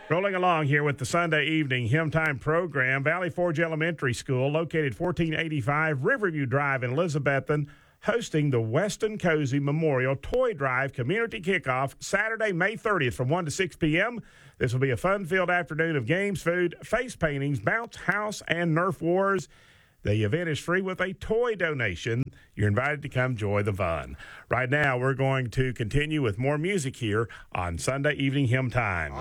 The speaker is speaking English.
Rolling along here with the Sunday evening Hymn Time program, Valley Forge Elementary School, located 1485 Riverview Drive in Elizabethton, hosting the Weston Cozy Memorial Toy Drive Community Kickoff Saturday, May 30th from 1 to 6 p.m. This will be a fun-filled afternoon of games, food, face paintings, bounce house, and Nerf wars. The event is free with a toy donation. You're invited to come join the fun. Right now, we're going to continue with more music here on Sunday Evening Hymn Time.